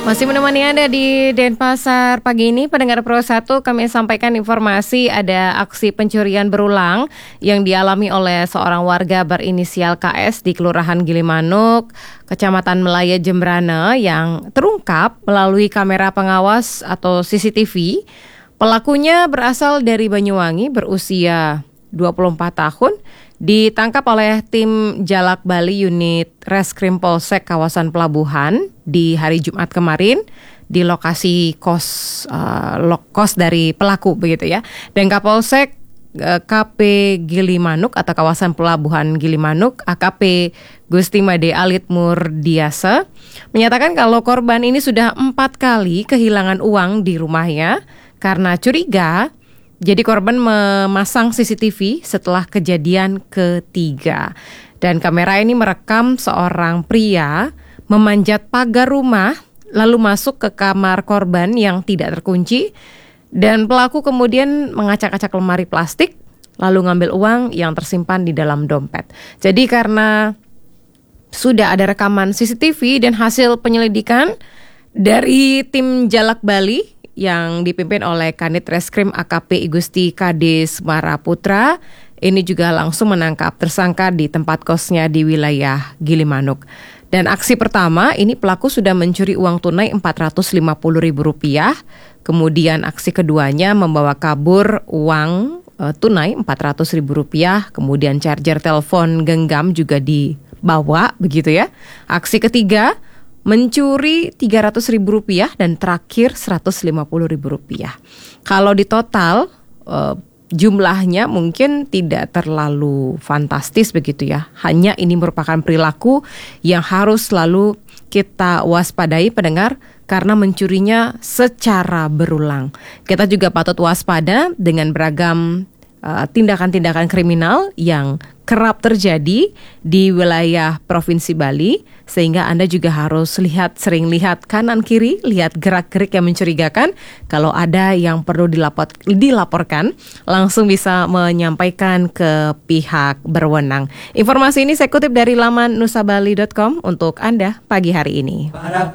Masih menemani Anda di Denpasar pagi ini, pendengar Pro 1, kami sampaikan informasi ada aksi pencurian berulang yang dialami oleh seorang warga berinisial KS di Kelurahan Gilimanuk, Kecamatan Melaya Jembrana yang terungkap melalui kamera pengawas atau CCTV. Pelakunya berasal dari Banyuwangi, berusia 24 tahun, ditangkap oleh tim Jalak Bali unit Reskrim Polsek kawasan Pelabuhan di hari Jumat kemarin di lokasi kos dari pelaku begitu ya. Dan Kapolsek KP Gilimanuk atau kawasan Pelabuhan Gilimanuk AKP Gusti Made Alit Murdiasa menyatakan kalau korban ini sudah 4 kali kehilangan uang di rumahnya karena curiga. Jadi korban memasang CCTV setelah kejadian ketiga. Dan kamera ini merekam seorang pria memanjat pagar rumah lalu masuk ke kamar korban yang tidak terkunci. Dan pelaku kemudian mengacak-acak lemari plastik lalu ngambil uang yang tersimpan di dalam dompet. Jadi karena sudah ada rekaman CCTV dan hasil penyelidikan dari tim Jalak Bali yang dipimpin oleh Kanit Reskrim AKP Igusti KD Semara Putra, ini juga langsung menangkap tersangka di tempat kosnya di wilayah Gilimanuk. Dan aksi pertama, ini pelaku sudah mencuri uang tunai Rp450.000. Kemudian aksi keduanya membawa kabur uang tunai Rp400.000. Kemudian charger telepon genggam juga dibawa, begitu ya. Aksi ketiga, mencuri Rp300.000 dan terakhir Rp150.000. Kalau di total jumlahnya mungkin tidak terlalu fantastis begitu ya. Hanya ini merupakan perilaku yang harus selalu kita waspadai pendengar karena mencurinya secara berulang. Kita juga patut waspada dengan beragam tindakan-tindakan kriminal yang kerap terjadi di wilayah Provinsi Bali, sehingga Anda juga harus sering lihat kanan kiri, lihat gerak-gerik yang mencurigakan. Kalau ada yang perlu dilaporkan, langsung bisa menyampaikan ke pihak berwenang. Informasi ini saya kutip dari laman nusabali.com untuk Anda pagi hari ini.